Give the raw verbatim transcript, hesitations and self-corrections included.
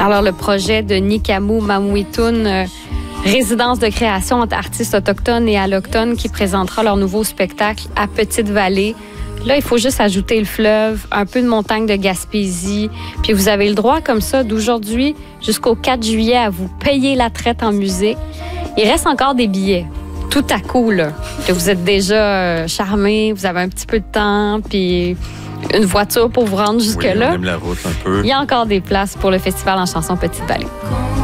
Alors, le projet de Nikamu Mamouitoun, euh, résidence de création entre artistes autochtones et allochtones qui présentera leur nouveau spectacle à Petite-Vallée. Là, il faut juste ajouter le fleuve, un peu de montagne de Gaspésie. Puis vous avez le droit, comme ça, d'aujourd'hui jusqu'au quatre juillet, à vous payer la traite en musique. Il reste encore des billets. Tout à coup, là, que vous êtes déjà charmé, vous avez un petit peu de temps, puis une voiture pour vous rendre jusque-là. Oui, on aime la route un peu. Il y a encore des places pour le festival en chanson Petite-Vallée.